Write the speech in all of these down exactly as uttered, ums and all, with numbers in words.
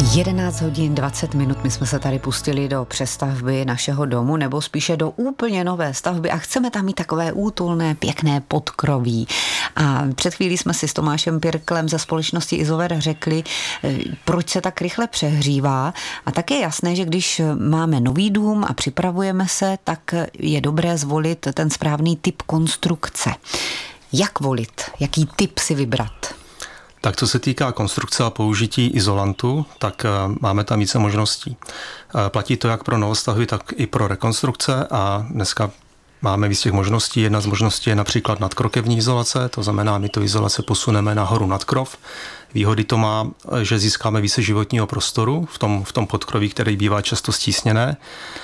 jedenáct hodin dvacet minut, my jsme se tady pustili do přestavby našeho domu, nebo spíše do úplně nové stavby a chceme tam mít takové útulné, pěkné podkroví. A před chvílí jsme si s Tomášem Pirklem ze společnosti Isover řekli, proč se tak rychle přehřívá. A tak je jasné, že když máme nový dům a připravujeme se, tak je dobré zvolit ten správný typ konstrukce. Jak volit? Jaký typ si vybrat? Tak co se týká konstrukce a použití izolantu, tak máme tam více možností. Platí to jak pro novostavby, tak i pro rekonstrukce a dneska máme víc těch možností. Jedna z možností je například nadkrokevní izolace, to znamená, my tu izolaci posuneme nahoru nad krov. Výhody to má, že získáme více životního prostoru v tom, v tom podkroví, který bývá často stísněné.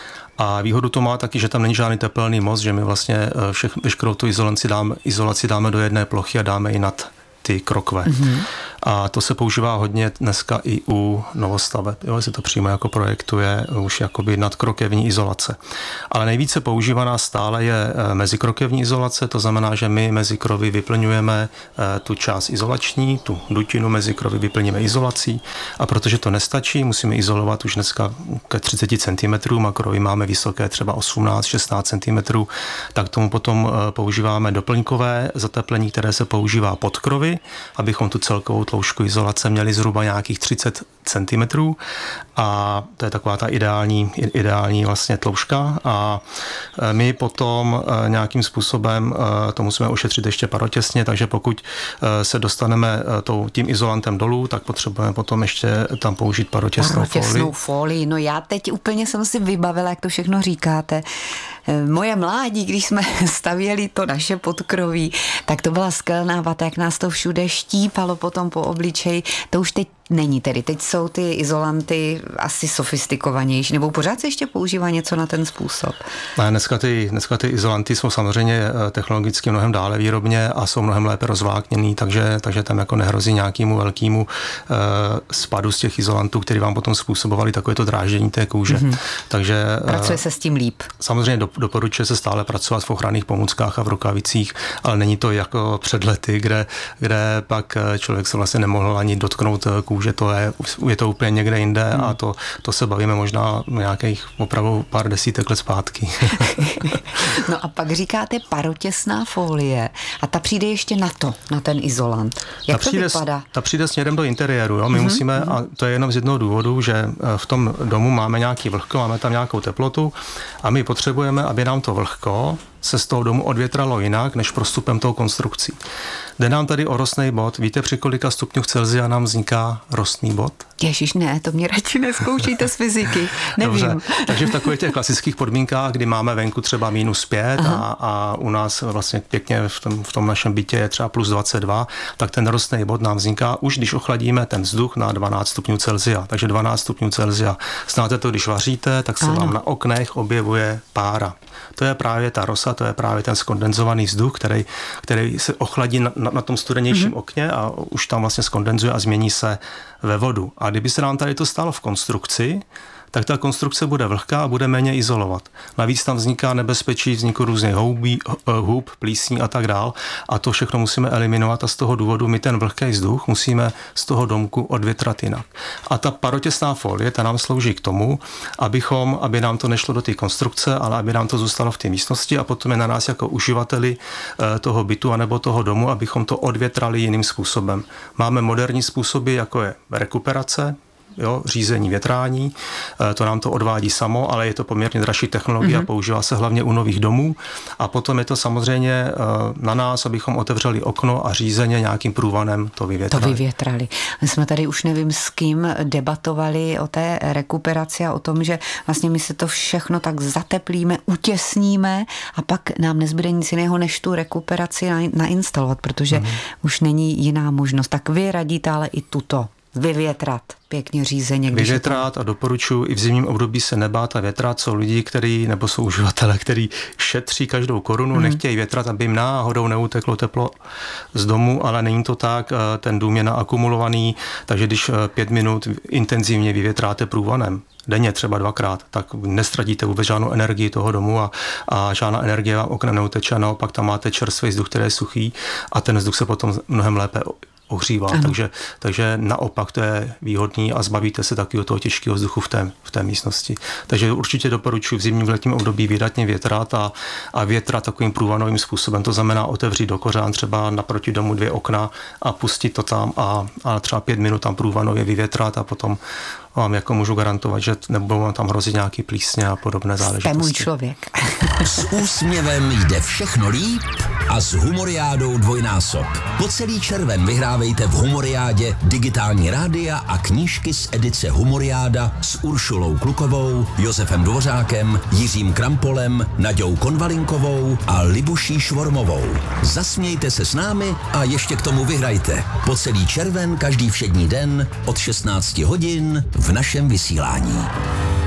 A výhodu to má taky, že tam není žádný tepelný most, že my vlastně všech, veškerou tu izolaci dáme, izolaci dáme do jedné plochy a dáme i nad ty krokve. Mm-hmm. A to se používá hodně dneska i u novostaveb. Jo, se to přímo jako projektuje už jakoby nadkrokevní izolace. Ale nejvíce používaná stále je mezikrokevní izolace, to znamená, že my mezi krovy vyplňujeme tu část izolační, tu dutinu mezi krovy vyplníme izolací a protože to nestačí, musíme izolovat už dneska ke třicet centimetrů a krovy máme vysoké třeba osmnáct šestnáct centimetrů, tak tomu potom používáme doplňkové zateplení, které se používá pod krovy, abychom tu celkovou tloušku izolace měli zhruba nějakých třicet centimetrů a to je taková ta ideální, ideální vlastně tloušťka a my potom nějakým způsobem to musíme ošetřit ještě parotěsně, takže pokud se dostaneme tím izolantem dolů, tak potřebujeme potom ještě tam použít parotěsnou, parotěsnou folii. folii. No já teď úplně jsem si vybavila, jak to všechno říkáte. Moje mládí, když jsme stavěli to naše podkroví, tak to byla skelná vata, jak nás to všude štípalo potom po obličeji. To už teď není tedy. Teď jsou ty izolanty asi sofistikovanější, nebo pořád se ještě používá něco na ten způsob? Ne, dneska ty, dneska ty izolanty jsou samozřejmě technologicky mnohem dále výrobně a jsou mnohem lépe rozvlákněný, takže, takže tam jako nehrozí nějakému velkému uh, spadu z těch izolantů, který vám potom způsobovali takovéto dráždění té kůže. Mm-hmm. Takže, pracuje uh, se s tím líp. Samozřejmě do, doporučuje se stále pracovat v ochranných pomůckách a v rukavicích, ale není to jako před lety, kde, kde pak člověk se vlastně nemohl ani dotknout kůže, že to je, je to úplně někde jinde hmm. a to, to se bavíme možná nějakých opravdu pár desítek let zpátky. No a pak říkáte parotěsná folie a ta přijde ještě na to, na ten izolant. Jak ta to přijde, vypadá? Ta přijde směrem do interiéru. Jo? My hmm. musíme, a to je jenom z jednoho důvodu, že v tom domu máme nějaký vlhko, máme tam nějakou teplotu a my potřebujeme, aby nám to vlhko se z toho domu odvětralo jinak, než prostupem tou konstrukcí. Jde nám tady o rostný bod. Víte, při kolika stupňů Celsia nám vzniká rostný bod? Ježiš, ne, to mě radši neskoušíte z fyziky. Nevím. Dobře, takže v takových těch klasických podmínkách, kdy máme venku třeba minus pět a, a u nás vlastně pěkně v tom, v tom našem bytě je třeba plus dvacet dva, tak ten rostný bod nám vzniká už, když ochladíme ten vzduch na dvanáct stupňů Celsia. Takže dvanáct stupňů Celsia. Znáte to, když vaříte, tak se ano. vám na oknech objevuje pára. To je právě ta rosa, to je právě ten skondenzovaný vzduch, který, který se ochladí na, na, na tom studenějším mm-hmm. okně a už tam vlastně skondenzuje a změní se ve vodu. A kdyby se nám tady to stalo v konstrukci, tak ta konstrukce bude vlhká a bude méně izolovat. Navíc tam vzniká nebezpečí vzniku různých houbí, hub, plísní a tak dál. A to všechno musíme eliminovat a z toho důvodu my ten vlhký vzduch musíme z toho domku odvětrat jinak. A ta parotěsná folie, ta nám slouží k tomu, abychom, aby nám to nešlo do té konstrukce, ale aby nám to zůstalo v té místnosti a potom je na nás jako uživateli toho bytu anebo toho domu, abychom to odvětrali jiným způsobem. Máme moderní způsoby, jako je rekuperace, jo, řízení větrání, to nám to odvádí samo, ale je to poměrně dražší technologie mm-hmm. a používá se hlavně u nových domů a potom je to samozřejmě na nás, abychom otevřeli okno a řízeně nějakým průvanem to vyvětrali. To vyvětrali. My jsme tady už nevím s kým debatovali o té rekuperaci a o tom, že vlastně my se to všechno tak zateplíme, utěsníme a pak nám nezbyde nic jiného, než tu rekuperaci nainstalovat, protože mm-hmm. už není jiná možnost. Tak vy radíte ale i tuto. Vyvětrat, pěkně řízeně. Vyvětrat a doporučuji i v zimním období se nebát a větrat. Jsou lidi, který, nebo jsou uživatelé, který šetří každou korunu, mm. nechtějí větrat, aby jim náhodou neuteklo teplo z domu, ale není to tak, ten dům je naakumulovaný, takže když pět minut intenzivně vyvětráte průvanem, denně třeba dvakrát, tak nestratíte vůbec žádnou energii toho domu a, a žádná energie vám oknem neuteče, naopak tam máte čerstvý vzduch, který je suchý a ten vzduch se potom mnohem lépe ohřívá, takže, takže naopak to je výhodný a zbavíte se taky od toho těžkého vzduchu v té, v té místnosti. Takže určitě doporučuji v zimním v letním období výdatně větrat a, a větrat takovým průvanovým způsobem. To znamená otevřít do kořán třeba naproti domu dvě okna a pustit to tam a, a třeba pět minut tam průvanově vyvětrat a potom vám jako můžu garantovat, že nebudou vám tam hrozit nějaký plísně a podobné záležitosti. Jste můj člověk. S úsměvem jde všechno líp a s Humoriádou dvojnásob. Po celý červen vyhrávejte v Humoriádě digitální rádia a knížky z edice Humoriáda s Uršulou Klukovou, Josefem Dvořákem, Jiřím Krampolem, Naďou Konvalinkovou a Libuší Švormovou. Zasmějte se s námi a ještě k tomu vyhrajte. Po celý červen každý všední den od šestnácti hodin v našem vysílání.